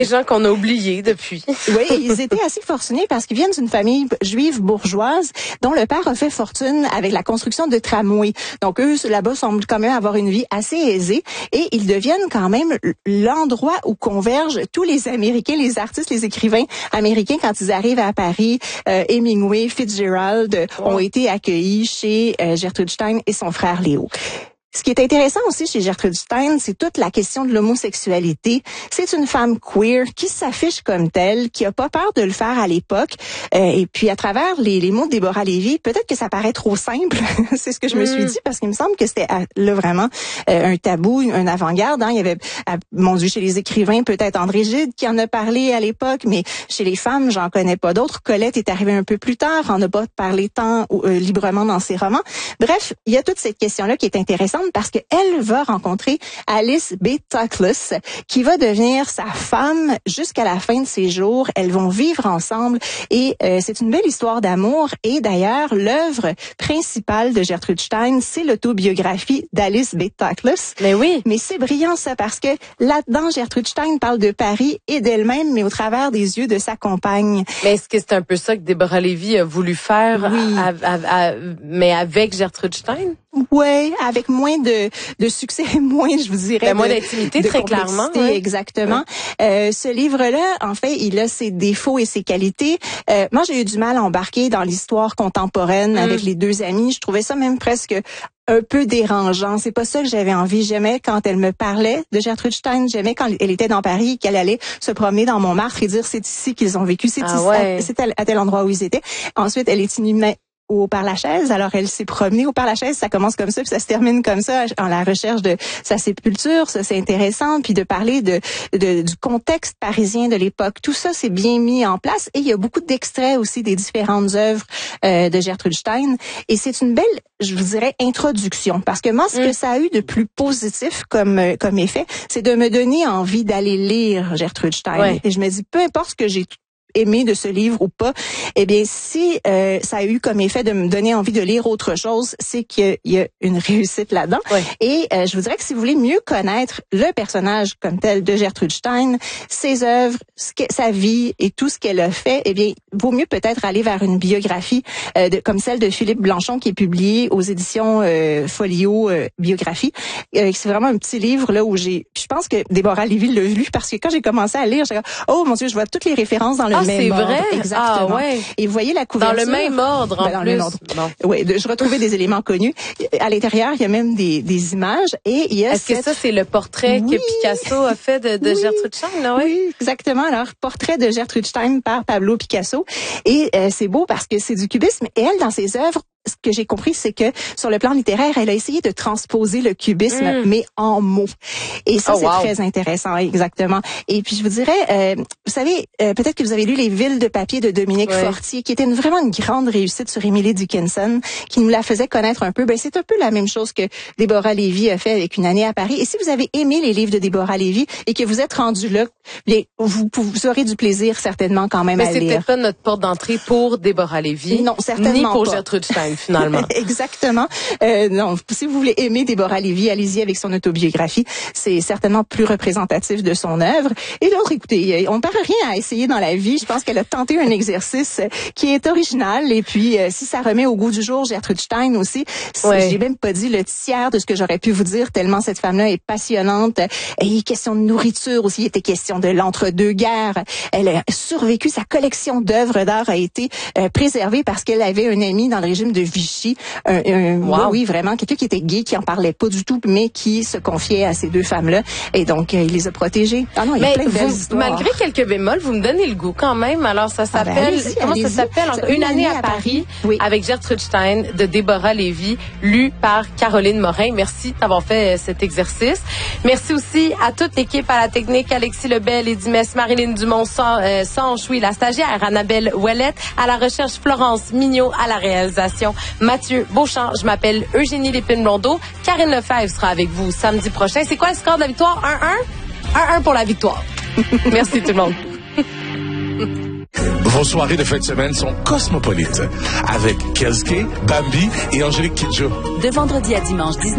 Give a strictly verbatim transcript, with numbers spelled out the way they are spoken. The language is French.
Les gens qu'on a oubliés depuis. Oui, ils étaient assez fortunés parce qu'ils viennent d'une famille juive bourgeoise dont le père a fait fortune avec la construction de tramways. Donc eux, là-bas, semblent quand même avoir une vie assez aisée et ils deviennent quand même l'endroit où convergent tous les Américains, les artistes, les écrivains américains quand ils arrivent à Paris. Euh, Hemingway, Fitzgerald wow. ont été accueillis chez euh, Gertrude Stein et son frère Léo. Ce qui est intéressant aussi chez Gertrude Stein, c'est toute la question de l'homosexualité. C'est une femme queer qui s'affiche comme telle, qui a pas peur de le faire à l'époque. Euh, et puis à travers les, les mots de Déborah Lévy, peut-être que ça paraît trop simple. C'est ce que je me suis dit parce qu'il me semble que c'était là vraiment euh, un tabou, un avant-garde. Hein. Il y avait, euh, mon Dieu, chez les écrivains, peut-être André Gide qui en a parlé à l'époque, mais chez les femmes, j'en connais pas d'autres. Colette est arrivée un peu plus tard, en a pas parlé tant euh, librement dans ses romans. Bref, il y a toute cette question-là qui est intéressante parce qu'elle va rencontrer Alice B. Toklas, qui va devenir sa femme jusqu'à la fin de ses jours. Elles vont vivre ensemble et euh, c'est une belle histoire d'amour. Et d'ailleurs, l'œuvre principale de Gertrude Stein, c'est l'autobiographie d'Alice B. Toklas. Mais oui. Mais c'est brillant ça parce que là-dedans, Gertrude Stein parle de Paris et d'elle-même, mais au travers des yeux de sa compagne. Mais est-ce que c'est un peu ça que Déborah Lévy a voulu faire, oui. à, à, à, mais avec Gertrude Stein? Ouais, avec moins de de succès, moins, je vous dirais, ben, moins de, d'intimité, de très clairement. Ouais. Exactement. Ouais. Euh, ce livre-là, en fait, il a ses défauts et ses qualités. Euh, moi, j'ai eu du mal à embarquer dans l'histoire contemporaine mm. avec les deux amies. Je trouvais ça même presque un peu dérangeant. C'est pas ça que j'avais envie. J'aimais quand elle me parlait de Gertrude Stein. J'aimais quand elle était dans Paris, qu'elle allait se promener dans Montmartre et dire c'est ici qu'ils ont vécu, c'est ah ici, ouais. c'est à, à tel endroit où ils étaient. Ensuite, elle est inhumée au Père-Lachaise. Alors, elle s'est promenée au Père-Lachaise. Ça commence comme ça, puis ça se termine comme ça, en la recherche de sa sépulture. Ça, c'est intéressant. Puis de parler de, de du contexte parisien de l'époque. Tout ça, c'est bien mis en place. Et il y a beaucoup d'extraits aussi des différentes œuvres euh, de Gertrude Stein. Et c'est une belle, je vous dirais, introduction. Parce que moi, ce mm. que ça a eu de plus positif comme euh, comme effet, c'est de me donner envie d'aller lire Gertrude Stein. Ouais. Et je me dis, peu importe ce que j'ai aimé de ce livre ou pas, eh bien, si euh, ça a eu comme effet de me donner envie de lire autre chose, c'est qu'il y a une réussite là-dedans. Oui. Et euh, je vous dirais que si vous voulez mieux connaître le personnage comme tel de Gertrude Stein, ses œuvres, ce que, sa vie et tout ce qu'elle a fait, eh bien, vaut mieux peut-être aller vers une biographie euh, de, comme celle de Philippe Blanchon qui est publiée aux éditions euh, Folio euh, Biographie. Euh, c'est vraiment un petit livre là où j'ai, je pense que Déborah Lévy l'a lu parce que quand j'ai commencé à lire, j'ai dit oh mon Dieu, je vois toutes les références dans le Ah, c'est ordre. vrai? Exactement. Ah, ouais. Et vous voyez la couverture. Dans le même ordre, en ben, dans plus. Le même ordre. Bon. Oui, je retrouvais des éléments connus. À l'intérieur, il y a même des, des images et il y a Est-ce cette... que ça, c'est le portrait oui. que Picasso a fait de, de oui. Gertrude Stein, là, oui? Oui, exactement. Alors, portrait de Gertrude Stein par Pablo Picasso. Et euh, c'est beau parce que c'est du cubisme. Et elle, dans ses œuvres, ce que j'ai compris, c'est que sur le plan littéraire, elle a essayé de transposer le cubisme, mm. mais en mots. Et ça, oh, c'est wow. très intéressant, exactement. Et puis, je vous dirais, euh, vous savez, euh, peut-être que vous avez lu Les Villes de papier de Dominique ouais. Fortier, qui était une, vraiment une grande réussite sur Emily Dickinson, qui nous la faisait connaître un peu. Ben, c'est un peu la même chose que Déborah Lévy a fait avec Une année à Paris. Et si vous avez aimé les livres de Déborah Lévy et que vous êtes rendu là, les, vous, vous aurez du plaisir certainement quand même mais à lire. Mais c'est peut-être pas notre porte d'entrée pour Déborah Lévy. Non, certainement ni pour pas. Gertrude Stein. Finalement. Exactement. Euh, non, si vous voulez aimer Déborah Lévy, allez-y avec son autobiographie. C'est certainement plus représentatif de son œuvre. Et l'autre, écoutez, on ne perd rien à essayer dans la vie. Je pense qu'elle a tenté un exercice qui est original. Et puis, euh, si ça remet au goût du jour Gertrude Stein aussi, ouais. j'ai même pas dit le tiers de ce que j'aurais pu vous dire, tellement cette femme-là est passionnante. Il est question de nourriture aussi, il était question de l'entre-deux-guerres. Elle a survécu, sa collection d'œuvres d'art a été euh, préservée parce qu'elle avait un ami dans le régime de Vichy, un, un, wow. oui, vraiment, quelqu'un qui était gay, qui en parlait pas du tout, mais qui se confiait à ces deux femmes-là. Et donc, euh, il les a protégées. Ah non, il y a mais plein de belles vous, histoires. Malgré quelques bémols, vous me donnez le goût quand même. Alors, ça s'appelle, ah ben, allez-y, comment allez-y. ça s'appelle? Une, une année à Paris, Paris oui. avec Gertrude Stein de Déborah Lévy, lu par Caroline Morin. Merci d'avoir fait cet exercice. Merci aussi à toute l'équipe, à la technique, Alexis Lebel, Eddie Mess, Marilyn Dumont, euh, Sanche, oui, la stagiaire, Annabelle Ouellette, à la recherche, Florence Mignot, à la réalisation, Mathieu Beauchamp. Je m'appelle Eugénie Lépine-Blondeau. Karine Lefebvre sera avec vous samedi prochain. C'est quoi le score de la victoire? un un? un un pour la victoire. Merci tout le monde. Vos soirées de fin de semaine sont cosmopolites avec Kelske, Bambi et Angélique Kidjo. De vendredi à dimanche, dix-neuf